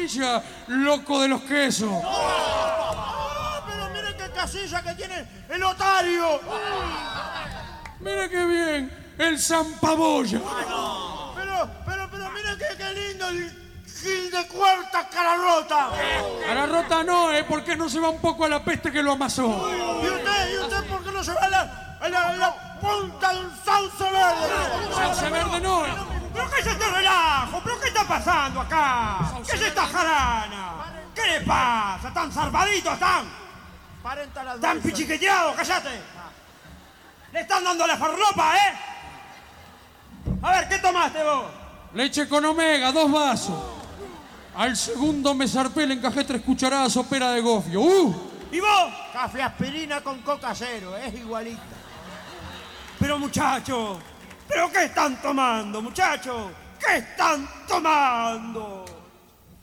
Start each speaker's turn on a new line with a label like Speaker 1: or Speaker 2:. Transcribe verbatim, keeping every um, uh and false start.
Speaker 1: provincia, loco de los quesos.
Speaker 2: ¡Ah, pero miren qué casilla que tiene el otario!
Speaker 1: Mira qué bien, el zampaboya.
Speaker 2: Pero, pero, pero miren qué, qué lindo el Gil de Cuarta cara rota.
Speaker 1: A la rota no, ¿eh? Porque no se va un poco a la peste que lo amasó.
Speaker 2: ¿Y usted, y usted por qué no se va a la, a la, a la punta del sauce verde?
Speaker 1: Sauce verde no, ¿eh?
Speaker 3: ¿Pero qué es este relajo? ¿Pero qué está pasando acá? ¿Qué es esta jarana? ¿Qué le pasa? ¿Tan zarpaditos están?
Speaker 2: Parenta la
Speaker 3: ¿Tan
Speaker 2: dulce.
Speaker 3: pichiqueteados? ¡Cállate! ¡Le están dando la farlopa, eh! A ver, ¿qué tomaste vos?
Speaker 1: Leche con omega, dos vasos. Al segundo me zarpé, le encajé tres cucharadas sopera de gofio. ¡Uh!
Speaker 3: ¿Y vos?
Speaker 2: Café aspirina con coca cero, es igualita.
Speaker 3: Pero muchachos, ¿pero qué están tomando, muchachos? ¿Qué están tomando?